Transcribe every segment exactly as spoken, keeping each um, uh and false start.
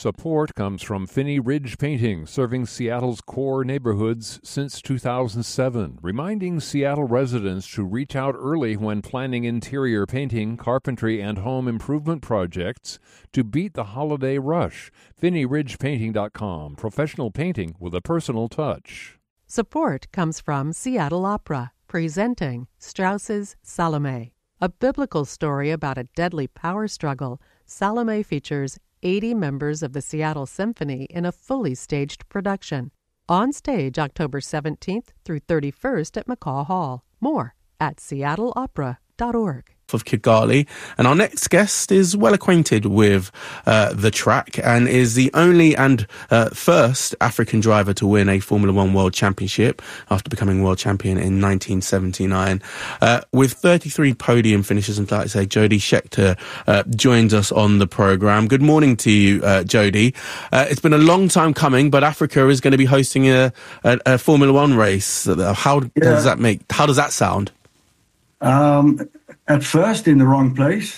Support comes from Finney Ridge Painting, serving Seattle's core neighborhoods since two thousand seven, reminding Seattle residents to reach out early when planning interior painting, carpentry, and home improvement projects to beat the holiday rush. Finney Ridge Painting dot com, professional painting with a personal touch. Support comes from Seattle Opera, presenting Strauss's Salome. A biblical story about a deadly power struggle, Salome features eighty members of the Seattle Symphony in a fully staged production. On stage October seventeenth through thirty-first at McCaw Hall. More at seattle opera dot org. Of Kigali, and our next guest is well acquainted with uh, the track and is the only and uh, first African driver to win a Formula One World Championship after becoming world champion in nineteen seventy-nine. Uh, with thirty-three podium finishes, and like I say, Jody Scheckter uh, joins us on the programme. Good morning to you, uh, Jody. Uh, it's been a long time coming, but Africa is going to be hosting a, a, a Formula One race. How yeah. does that make? How does that sound? Um. At first, in the wrong place.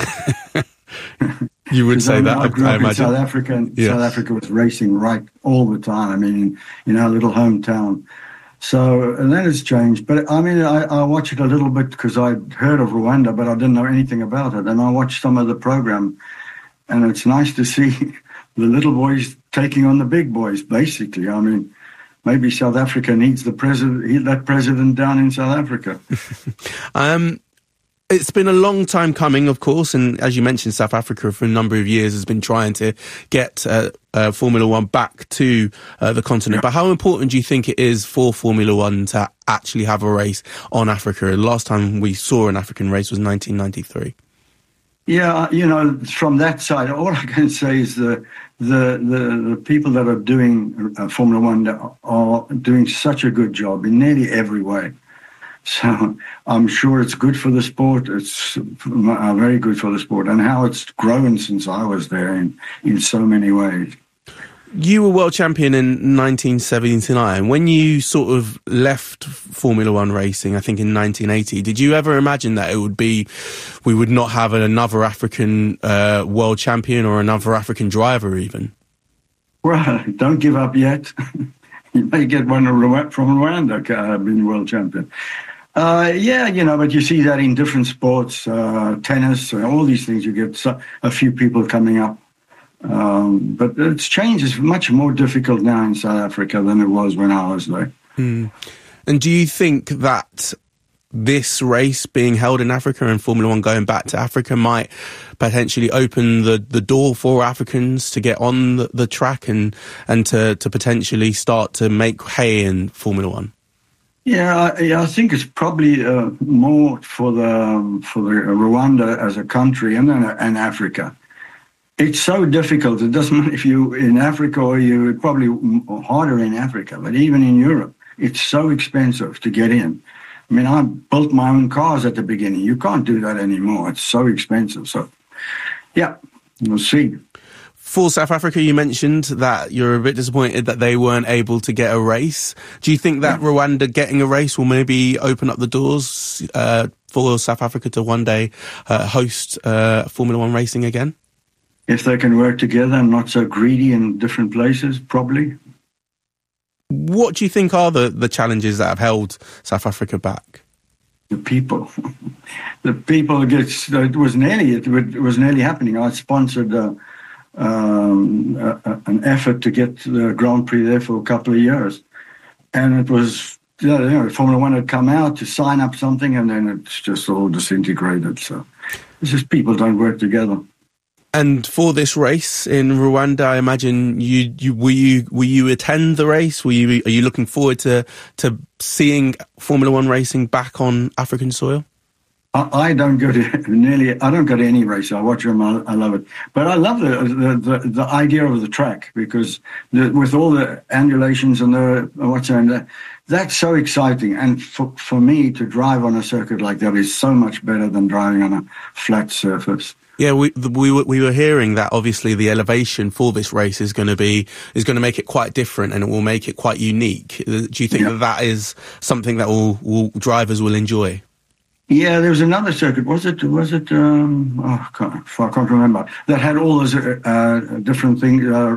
You would say that, I grew I up imagine. in South Africa, and yes. South Africa was racing right all the time. I mean, in, in our little hometown. So, and then it's changed. But, I mean, I, I watch it a little bit because I'd heard of Rwanda, but I didn't know anything about it. And I watched some of the program, and it's nice to see the little boys taking on the big boys, basically. I mean, maybe South Africa needs the president, that president down in South Africa. um. It's been a long time coming, of course, and as you mentioned, South Africa for a number of years has been trying to get uh, uh, Formula One back to uh, the continent. Yeah. But how important do you think it is for Formula One to actually have a race on Africa? The last time we saw an African race was nineteen ninety-three. Yeah, you know, from that side, all I can say is the the the, the people that are doing uh, Formula One are doing such a good job in nearly every way. So I'm sure it's good for the sport. It's very good for the sport, and how it's grown since I was there in, in so many ways. You were world champion in nineteen seventy-nine. When you sort of left Formula One racing, I think in nineteen eighty, did you ever imagine that it would be, we would not have another African uh, world champion or another African driver even? Well, don't give up yet. You may get one from Rwanda uh, being world champion. Uh, yeah, you know, but you see that in different sports, uh, tennis, uh, all these things, you get so, a few people coming up. Um, but it's changed. It's much more difficult now in South Africa than it was when I was there. Mm. And do you think that this race being held in Africa and Formula One going back to Africa might potentially open the, the door for Africans to get on the, the track and, and to, to potentially start to make hay in Formula One? Yeah, I, I think it's probably uh, more for the um, for the Rwanda as a country and then and Africa. It's so difficult. It doesn't matter if you in Africa or you're probably harder in Africa, but even in Europe, it's so expensive to get in. I mean, I built my own cars at the beginning. You can't do that anymore. It's so expensive. So, yeah, we'll see. For South Africa, you mentioned that you're a bit disappointed that they weren't able to get a race. Do you think that Rwanda getting a race will maybe open up the doors uh, for South Africa to one day uh, host uh, Formula One racing again? If they can work together and not so greedy in different places, probably. What do you think are the, the challenges that have held South Africa back? The people. The people gets. It was nearly. It was nearly happening. I sponsored uh, um, a, an effort to get the Grand Prix there for a couple of years, and it was. You know, Formula One had come out to sign up something, and then it's just all disintegrated. So it's just people don't work together. And for this race in Rwanda, I imagine you, you will you will you attend the race? Will you are you looking forward to to seeing Formula One racing back on African soil? I, I don't go to nearly. I don't go to any race. I watch them. I, I love it. But I love the the, the, the idea of the track because the, with all the undulations and the what's that, that's so exciting. And for for me to drive on a circuit like that is so much better than driving on a flat surface. Yeah, we we were we were hearing that obviously the elevation for this race is going to be is going to make it quite different and it will make it quite unique. Do you think yeah. that that is something that will, will drivers will enjoy? Yeah, there was another circuit. Was it? Was it? Um, oh, I can't, I can't remember. That had all those uh, different things. Uh,